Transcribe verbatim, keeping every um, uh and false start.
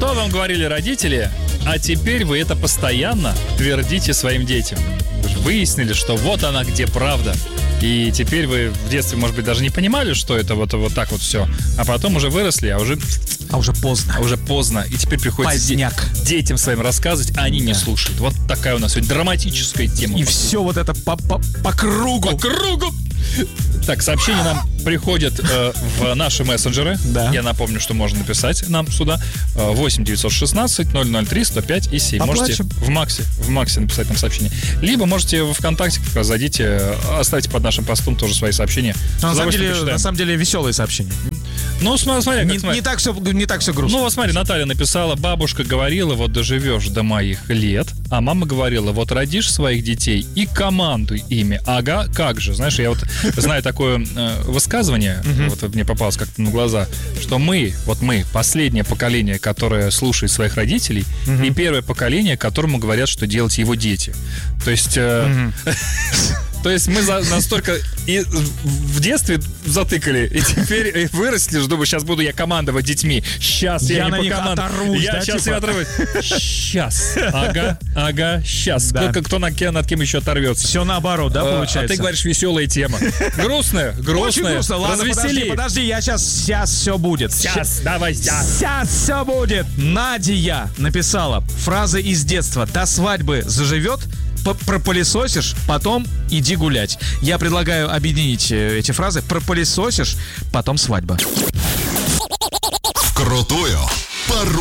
Что вам говорили родители, а теперь вы это постоянно твердите своим детям? Вы же выяснили, что вот она где правда. И теперь вы в детстве, может быть, даже не понимали, что это вот, вот так вот все. А потом уже выросли, а уже... А уже поздно. А уже поздно. И теперь приходится де- детям своим рассказывать, а они да. не слушают. Вот такая у нас сегодня драматическая тема. И все вот это по, по, по кругу. По кругу. Так, сообщения нам приходят э, в наши мессенджеры. Да. Я напомню, что можно написать нам сюда. восемь девятьсот шестнадцать ноль ноль три сто пять и семь. Оплачем. Можете в Максе, в Максе написать нам сообщение. Либо можете в ВКонтакте как раз зайдите, оставьте под нашим постом тоже свои сообщения. На самом, деле, на самом деле веселые сообщения. Ну, смотри, как, не, смотри. Не, так все, не так все грустно. Ну, вот смотри, Наталья написала: бабушка говорила, вот доживешь до моих лет, а мама говорила, вот родишь своих детей и командуй ими. Ага, как же. Знаешь, я вот знаю такое э, высказывание, вот мне попалось как-то на глаза, что мы, вот мы, последнее поколение, которое слушает своих родителей, и первое поколение, которому говорят, что делать его дети. То есть... Э, То есть мы за, настолько и в детстве затыкали, и теперь выросли, что думаю, сейчас буду я командовать детьми. Сейчас я, я не покомандую. Я да, сейчас типа? я оторвусь. Сейчас. Ага, ага, сейчас. Да. Кто, кто над, над кем еще оторвется. Все наоборот, да, получается? А ты говоришь, веселая тема. Грустная, грустная. Очень грустно. Ладно, подожди, подожди, я сейчас, сейчас все будет. Сейчас, давай, сейчас. Сейчас все будет. Надя написала фразы из детства. До свадьбы заживет, пропылесосишь, потом иди гулять. Я предлагаю объединить эти фразы. Пропылесосишь, потом свадьба. Вкрутую. Пару